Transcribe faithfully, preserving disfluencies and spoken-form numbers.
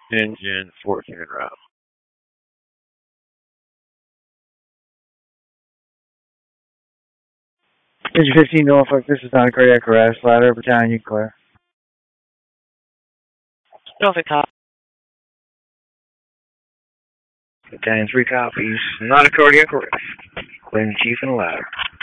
Engine fourteen en route. Engine fifteen, Norfolk, this is not a cardiac arrest. Ladder, battalion, you clear. Norfolk cop. Battalion three copies. Not a cardiac arrest. Clearing chief and ladder.